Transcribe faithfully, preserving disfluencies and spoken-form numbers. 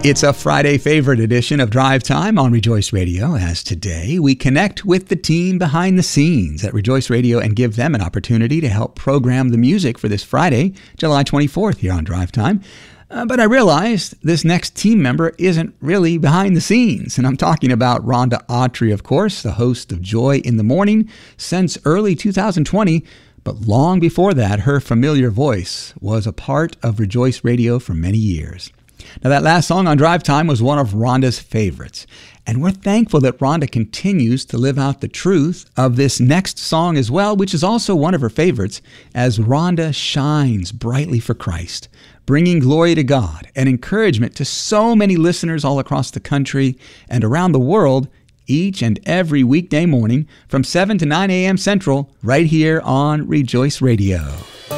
It's a Friday favorite edition of Drive Time on Rejoice Radio, as today we connect with the team behind the scenes at Rejoice Radio and give them an opportunity to help program the music for this Friday, July twenty-fourth, here on Drive Time. Uh, but I realized this next team member isn't really behind the scenes, and I'm talking about Rhonda Autry, of course, the host of Joy in the Morning since early two thousand twenty. But long before that, her familiar voice was a part of Rejoice Radio for many years. Now, that last song on Drive Time was one of Rhonda's favorites, and we're thankful that Rhonda continues to live out the truth of this next song as well, which is also one of her favorites, as Rhonda shines brightly for Christ, bringing glory to God and encouragement to so many listeners all across the country and around the world each and every weekday morning from seven to nine a.m. Central, right here on Rejoice Radio.